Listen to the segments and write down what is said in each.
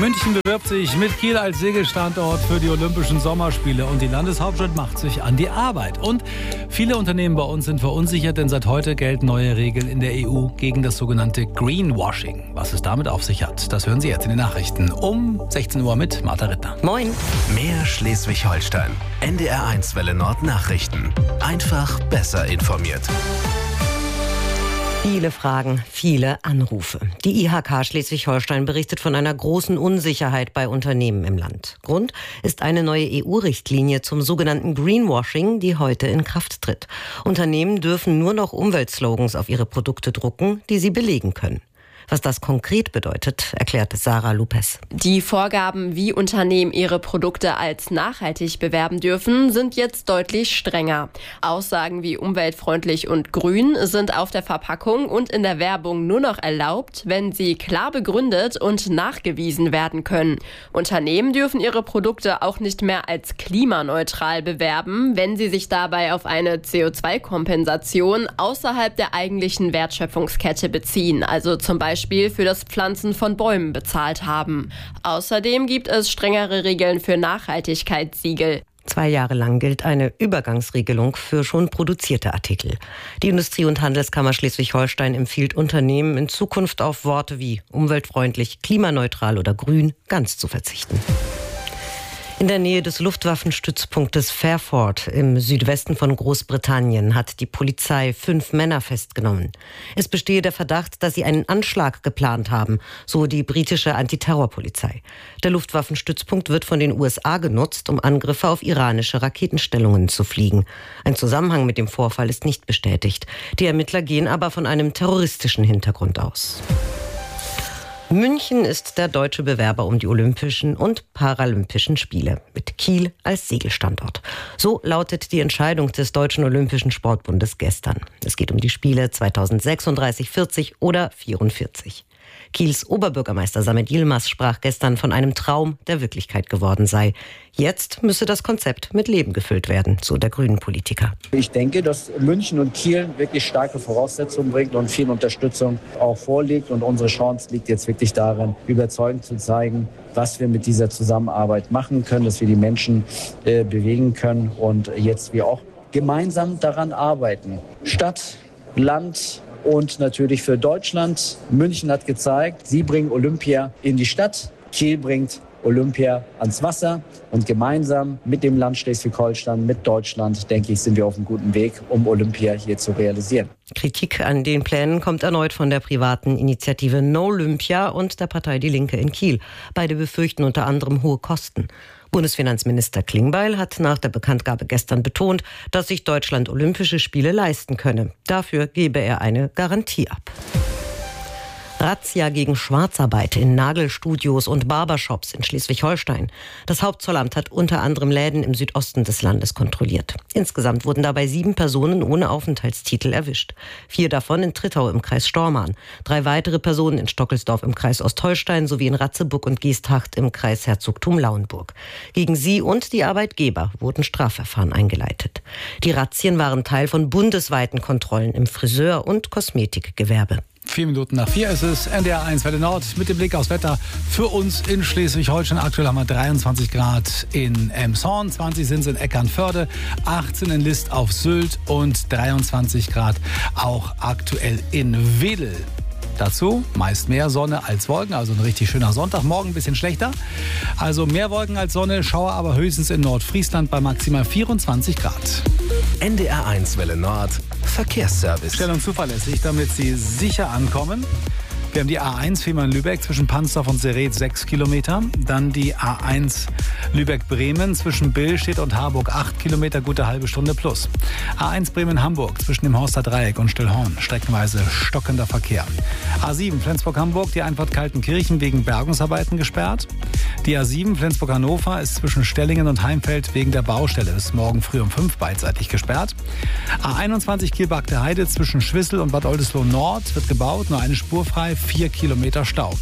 München bewirbt sich mit Kiel als Segelstandort für die Olympischen Sommerspiele und die Landeshauptstadt macht sich an die Arbeit. Und viele Unternehmen bei uns sind verunsichert, denn seit heute gelten neue Regeln in der EU gegen das sogenannte Greenwashing. Was es damit auf sich hat, das hören Sie jetzt in den Nachrichten um 16 Uhr mit Martha Rittner. Moin. Mehr Schleswig-Holstein. NDR1 Welle Nord Nachrichten. Einfach besser informiert. Viele Fragen, viele Anrufe. Die IHK Schleswig-Holstein berichtet von einer großen Unsicherheit bei Unternehmen im Land. Grund ist eine neue EU-Richtlinie zum sogenannten Greenwashing, die heute in Kraft tritt. Unternehmen dürfen nur noch Umweltslogans auf ihre Produkte drucken, die sie belegen können. Was das konkret bedeutet, erklärt Sarah Lupes. Die Vorgaben, wie Unternehmen ihre Produkte als nachhaltig bewerben dürfen, sind jetzt deutlich strenger. Aussagen wie umweltfreundlich und grün sind auf der Verpackung und in der Werbung nur noch erlaubt, wenn sie klar begründet und nachgewiesen werden können. Unternehmen dürfen ihre Produkte auch nicht mehr als klimaneutral bewerben, wenn sie sich dabei auf eine CO2-Kompensation außerhalb der eigentlichen Wertschöpfungskette beziehen, also zum Beispiel für das Pflanzen von Bäumen bezahlt haben. Außerdem gibt es strengere Regeln für Nachhaltigkeitssiegel. 2 Jahre lang gilt eine Übergangsregelung für schon produzierte Artikel. Die Industrie- und Handelskammer Schleswig-Holstein empfiehlt Unternehmen in Zukunft auf Worte wie umweltfreundlich, klimaneutral oder grün ganz zu verzichten. In der Nähe des Luftwaffenstützpunktes Fairford im Südwesten von Großbritannien hat die Polizei 5 Männer festgenommen. Es bestehe der Verdacht, dass sie einen Anschlag geplant haben, so die britische Antiterrorpolizei. Der Luftwaffenstützpunkt wird von den USA genutzt, um Angriffe auf iranische Raketenstellungen zu fliegen. Ein Zusammenhang mit dem Vorfall ist nicht bestätigt. Die Ermittler gehen aber von einem terroristischen Hintergrund aus. München ist der deutsche Bewerber um die Olympischen und Paralympischen Spiele mit Kiel als Segelstandort. So lautet die Entscheidung des Deutschen Olympischen Sportbundes gestern. Es geht um die Spiele 2036, 40 oder 44. Kiels Oberbürgermeister Samet Yilmaz sprach gestern von einem Traum, der Wirklichkeit geworden sei. Jetzt müsse das Konzept mit Leben gefüllt werden, so der Grünen-Politiker. Ich denke, dass München und Kiel wirklich starke Voraussetzungen bringt und viel Unterstützung auch vorliegt. Und unsere Chance liegt jetzt wirklich darin, überzeugend zu zeigen, was wir mit dieser Zusammenarbeit machen können, dass wir die Menschen bewegen können und jetzt wir auch gemeinsam daran arbeiten. Stadt, Land und natürlich für Deutschland. München hat gezeigt, sie bringen Olympia in die Stadt. Kiel bringt Olympia ans Wasser. Und gemeinsam mit dem Land Schleswig-Holstein, mit Deutschland, denke ich, sind wir auf einem guten Weg, um Olympia hier zu realisieren. Kritik an den Plänen kommt erneut von der privaten Initiative NoLympia und der Partei Die Linke in Kiel. Beide befürchten unter anderem hohe Kosten. Bundesfinanzminister Klingbeil hat nach der Bekanntgabe gestern betont, dass sich Deutschland Olympische Spiele leisten könne. Dafür gebe er eine Garantie ab. Razzia gegen Schwarzarbeit in Nagelstudios und Barbershops in Schleswig-Holstein. Das Hauptzollamt hat unter anderem Läden im Südosten des Landes kontrolliert. Insgesamt wurden dabei 7 Personen ohne Aufenthaltstitel erwischt. 4 davon in Trittau im Kreis Stormarn. 3 weitere Personen in Stockelsdorf im Kreis Ostholstein sowie in Ratzeburg und Geesthacht im Kreis Herzogtum Lauenburg. Gegen sie und die Arbeitgeber wurden Strafverfahren eingeleitet. Die Razzien waren Teil von bundesweiten Kontrollen im Friseur- und Kosmetikgewerbe. 4 Minuten nach 4 ist es, NDR1 Welle Nord mit dem Blick aufs Wetter für uns in Schleswig-Holstein. Aktuell haben wir 23 Grad in Emshorn, 20 sind es in Eckernförde, 18 in List auf Sylt und 23 Grad auch aktuell in Wedel. Dazu meist mehr Sonne als Wolken, also ein richtig schöner Sonntag. Morgen ein bisschen schlechter, also mehr Wolken als Sonne, Schauer aber höchstens in Nordfriesland bei maximal 24 Grad. NDR1 Welle Nord Verkehrsservice. Schnell und zuverlässig, damit Sie sicher ankommen. Wir haben die A1 Fehmarn-Lübeck zwischen Pansdorf und Sereth 6 Kilometer. Dann die A1 Lübeck-Bremen zwischen Billstedt und Harburg 8 Kilometer, gute halbe Stunde plus. A1 Bremen-Hamburg zwischen dem Horster Dreieck und Stillhorn, streckenweise stockender Verkehr. A7 Flensburg-Hamburg, die Einfahrt Kaltenkirchen wegen Bergungsarbeiten gesperrt. Die A7 Flensburg-Hannover ist zwischen Stellingen und Heimfeld wegen der Baustelle bis morgen früh um 5 beidseitig gesperrt. A21 Kiel-Bagde Heide zwischen Schwissel und Bad Oldesloe Nord wird gebaut, nur eine Spur frei, 4 Kilometer Stau.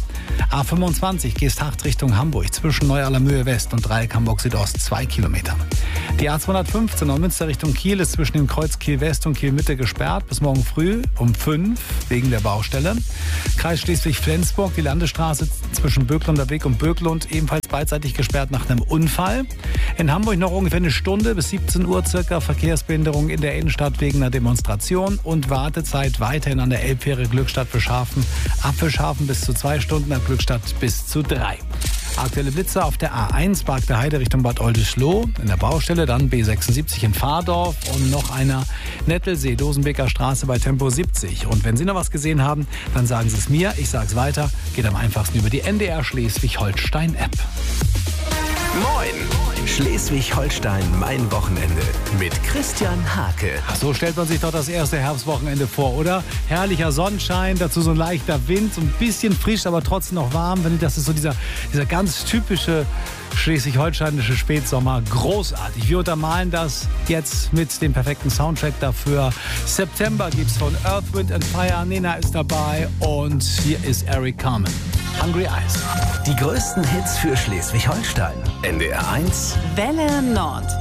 A25 Geesthacht Richtung Hamburg zwischen Neu-Allermöhe West und Dreieck Hamburg Südost 2 Kilometer. Die A215 Neumünster Richtung Kiel ist zwischen dem Kreuz Kiel-West und Kiel-Mitte gesperrt. Bis morgen früh um 5 wegen der Baustelle. Kreis Schleswig-Flensburg, die Landesstraße zwischen Böcklunder Weg und Böcklund ebenfalls beidseitig gesperrt nach einem Unfall. In Hamburg noch ungefähr eine Stunde bis 17 Uhr circa Verkehrsbehinderung in der Innenstadt wegen einer Demonstration und Wartezeit weiterhin an der Elbfähre Glückstadt Bischhafen. Ab Bischhafen bis zu 2 Stunden, ab Glückstadt bis zu 3. Aktuelle Blitze auf der A1 Park der Heide Richtung Bad Oldesloe. In der Baustelle dann B76 in Fahrdorf und noch einer Nettelsee, Dosenbeker Straße bei Tempo 70. Und wenn Sie noch was gesehen haben, dann sagen Sie es mir. Ich sage es weiter. Geht am einfachsten über die NDR Schleswig-Holstein-App. Moin! Schleswig-Holstein, mein Wochenende mit Christian Hake. So stellt man sich doch das erste Herbstwochenende vor, oder? Herrlicher Sonnenschein, dazu so ein leichter Wind, so ein bisschen frisch, aber trotzdem noch warm. Das ist so dieser ganz typische schleswig-holsteinische Spätsommer. Großartig. Wir untermalen das jetzt mit dem perfekten Soundtrack dafür. September gibt's von Earth, Wind and Fire. Nena ist dabei und hier ist Eric Carmen. Hungry Eyes. Die größten Hits für Schleswig-Holstein. NDR 1. Welle Nord.